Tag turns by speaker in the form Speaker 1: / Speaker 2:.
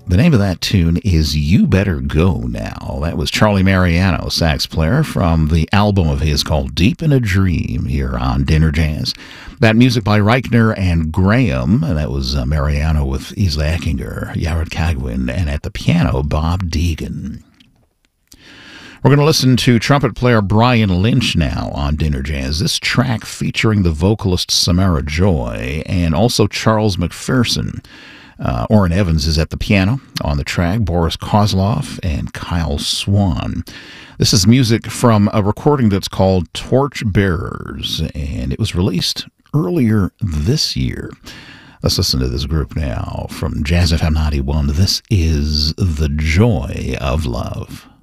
Speaker 1: The name of that tune is You Better Go Now. That was Charlie Mariano, sax player, from the album of his called Deep in a Dream here on Dinner Jazz. That music by Reichner and Graham, and that was Mariano with Isla Eckinger, Yared Kagwin, and at the piano, Bob Deegan. We're going to listen to trumpet player Brian Lynch now on Dinner Jazz. This track featuring the vocalist Samara Joy and also Charles McPherson. Orrin Evans is at the piano on the track, Boris Kozlov and Kyle Swan. This is music from a recording that's called Torch Bearers, and it was released earlier this year. Let's listen to this group now from Jazz FM 91. This is The Joy of Love.